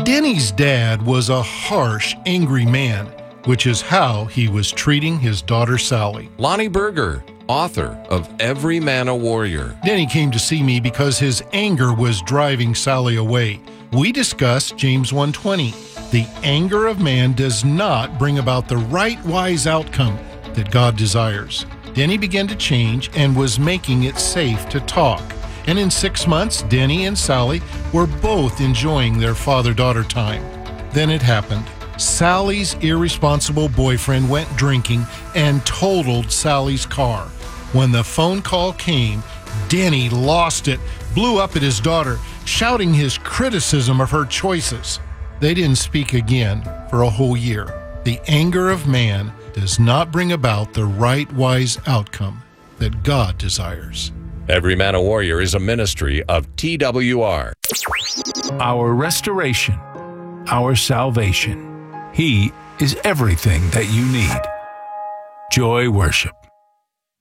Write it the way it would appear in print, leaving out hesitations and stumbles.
Denny's dad was a harsh, angry man, which is how he was treating his daughter Sally. Lonnie Berger, author of Every Man a Warrior. Denny came to see me because his anger was driving Sally away. We discussed James 1:20. The anger of man does not bring about the right, wise outcome that God desires. Denny began to change and was making it safe to talk. And in 6 months, Denny and Sally were both enjoying their father-daughter time. Then it happened. Sally's irresponsible boyfriend went drinking and totaled Sally's car. When the phone call came, Denny lost it, blew up at his daughter, shouting his criticism of her choices. They didn't speak again for a whole year. The anger of man does not bring about the right, wise outcome that God desires. Every Man a Warrior is a ministry of TWR. Our restoration, our salvation. He is everything that you need. Joy Worship.